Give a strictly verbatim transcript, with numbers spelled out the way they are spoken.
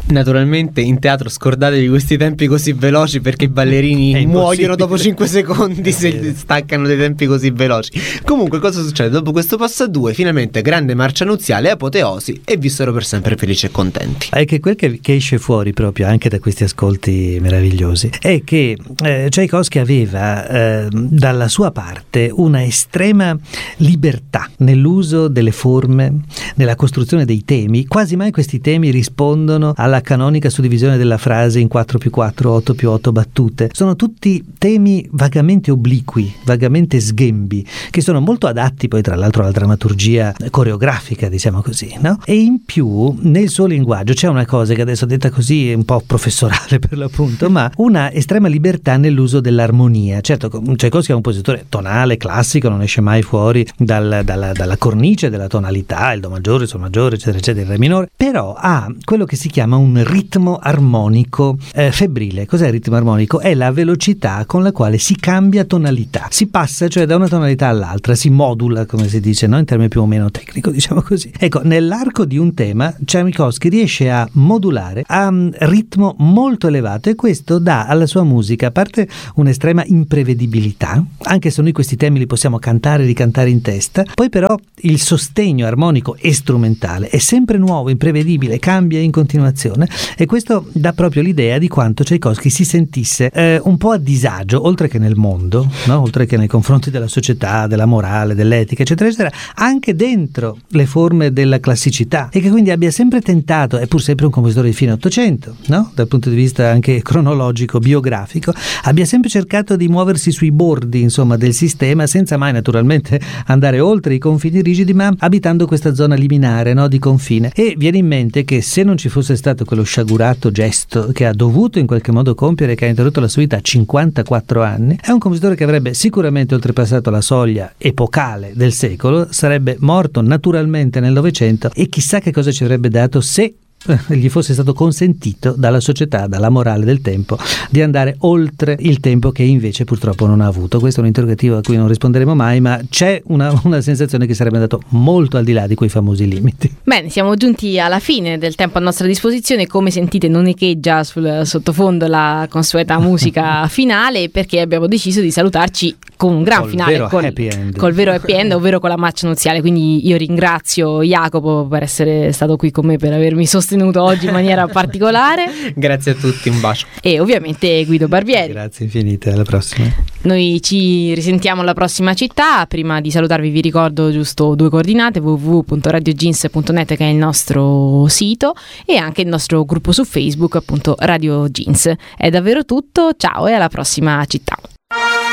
Naturalmente in teatro scordatevi questi tempi così veloci, perché i ballerini muoiono dopo cinque secondi se staccano dei tempi così veloci. Comunque cosa succede? Dopo questo passo a due, finalmente grande marcia nuziale, apoteosi, e vissero per sempre felici e contenti. È che quel che, che esce fuori proprio anche da questi ascolti meravigliosi è che eh, Tchaikovsky aveva eh, dalla sua parte una estrema libertà nell'uso delle forme, nella costruzione dei temi. Quasi mai questi temi rispondono alla canonica suddivisione della frase in quattro più quattro, otto più otto battute. Sono tutti temi vagamente obliqui, vagamente sghembi, che sono molto adatti poi tra l'altro alla drammaturgia coreografica, diciamo così, no? E in più nel suo linguaggio c'è una cosa che adesso detta così è un po' professorale per l'appunto, ma una estrema libertà nell'uso dell'armonia. Certo, Tchaikovsky è un compositore tonale, classico, non esce mai fuori dal, dalla, dalla cornice della tonalità, il do maggiore, il sol maggiore, eccetera eccetera, il re minore, però ha quello che si chiama un ritmo armonico eh, febbrile. Cos'è il ritmo armonico? È la velocità con la quale si cambia tonalità, si passa cioè da una tonalità all'altra, si modula, come si dice, no? In termini più o meno tecnico, diciamo così. Ecco, nell'arco di un tema Tchaikovsky riesce a modulare a um, ritmo molto elevato, e questo dà alla sua musica, a parte un'estrema imprevedibilità, anche se noi questi temi li possiamo cantare e ricantare in testa, poi però il sostegno armonico e strumentale è sempre nuovo, imprevedibile, cambia in continuazione, e questo dà proprio l'idea di quanto Tchaikovsky si sentisse eh, un po' a disagio, oltre che nel mondo, no? Oltre che nei confronti della società, della morale, dell'etica, eccetera eccetera, anche dentro le forme della classicità, e che quindi abbia sempre tentato, è pur sempre un compositore di fine Ottocento, no? Dal punto di vista anche cronologico, biografico, abbia sempre cercato di muoversi sui bordi, insomma, del sistema, senza mai naturalmente andare oltre i confini rigidi, ma abitando questa zona liminare, no? Di confine. E viene in mente che se non ci fosse stato quello sciagurato gesto che ha dovuto in qualche modo compiere, che ha interrotto la sua vita a cinquantaquattro anni, è un compositore che avrebbe sicuramente oltrepassato la soglia epocale del secolo, sarebbe morto naturalmente nel Novecento, e chissà che cosa ci avrebbe dato se gli fosse stato consentito dalla società, dalla morale del tempo, di andare oltre il tempo che invece purtroppo non ha avuto. Questo è un interrogativo a cui non risponderemo mai, ma c'è una, una sensazione che sarebbe andato molto al di là di quei famosi limiti. Bene, siamo giunti alla fine del tempo a nostra disposizione. Come sentite non echeggia sul sottofondo la consueta musica finale, perché abbiamo deciso di salutarci con un gran col finale, vero con, happy end. col vero happy end, ovvero con la marcia nuziale. Quindi io ringrazio Jacopo per essere stato qui con me, per avermi sostenuto oggi in maniera particolare. Grazie a tutti, un bacio. E ovviamente Guido Barbieri. Grazie infinite, alla prossima. Noi ci risentiamo alla prossima città. Prima di salutarvi vi ricordo giusto due coordinate: w w w punto radio jeans punto net, che è il nostro sito, e anche il nostro gruppo su Facebook, appunto Radio Jeans. È davvero tutto, ciao e alla prossima città.